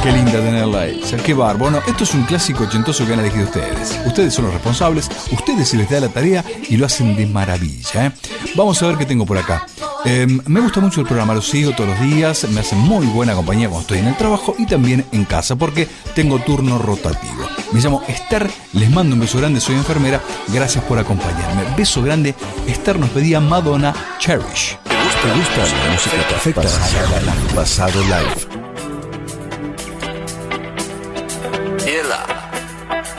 Qué linda tenerla ahí. O sea, qué bárbaro. Bueno, esto es un clásico ochentoso que han elegido ustedes. Ustedes son los responsables, ustedes se les da la tarea y lo hacen de maravilla, ¿eh? Vamos a ver qué tengo por acá. Me gusta mucho el programa, lo sigo todos los días, me hace muy buena compañía cuando estoy en el trabajo y también en casa porque tengo turno rotativo. Me llamo Esther, les mando un beso grande, soy enfermera, gracias por acompañarme. Beso grande, Esther nos pedía Madonna Cherish. ¿Te gusta la música perfecta? Pasado Live.